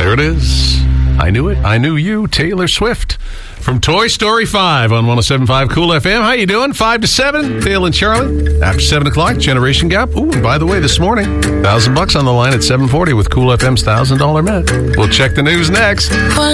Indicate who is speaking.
Speaker 1: There it is. I knew it. I knew you, Taylor Swift. From Toy Story 5 on 107.5 Cool FM. How you doing? 5 to 7, Dale and Charlie. After 7 o'clock, Generation Gap. Ooh, and by the way, this morning, $1,000 on the line at 7:40 with Cool FM's $1,000 bet. We'll check the news next.